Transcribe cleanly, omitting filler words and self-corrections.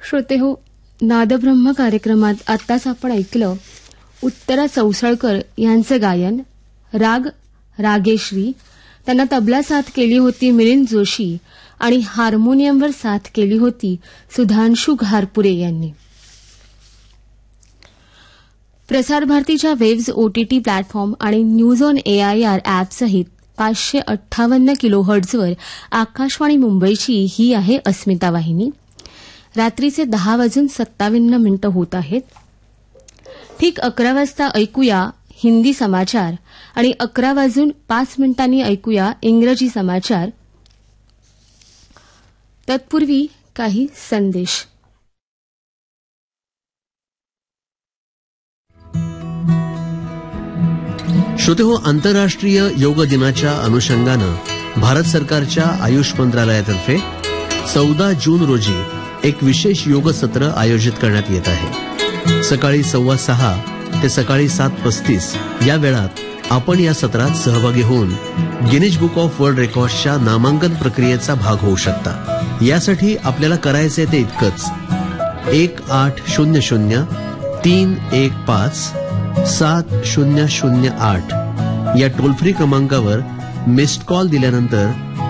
श्रोते हो, नादब्रह्म कार्यक्रमात आत्ताच आपण ऐकलं उत्तरा चौसळकर यांचं गायन, राग रागेश्री. त्यांना तबला साथ केली होती मिलिंद जोशी आणि हार्मोनियमवर साथ केली होती सुधांशू घारपुरे यांनी. प्रसार भारतीच्या वेव्ज ओटीटी प्लॅटफॉर्म आणि न्यूज ऑन AIR ॲपसहित 558 किलोहर्ट्झवर आकाशवाणी मुंबईची ही आहे अस्मिता वाहिनी. रात्रीचे 10:57 होत आहेत. ठीक 11 वाजता ऐकूया हिंदी समाचार आणि 11:05 ऐकूया इंग्रजी समाचार. तत्पूर्वी काही संदेश. श्रोते हो, आंतरराष्ट्रीय योग दिनाच्या अनुषंगानं भारत सरकारच्या आयुष मंत्रालयातर्फे 14 जून रोजी एक विशेष योग सत्र आयोजित करण्यात येत आहे. सकाळी 6:15 ते सकाळी 7:35 या वेळात आपण या सत्रात सहभागी होऊन गिनीज बुक ऑफ वर्ल्ड रेकॉर्ड्सच्या नामांकन प्रक्रियेचा भाग होऊ शकता. यासाठी आपल्याला करायचे ते इतकंच: 1800-315-7008 या टोल फ्री क्रमांकावर मिस्ड कॉल दिल्यानंतर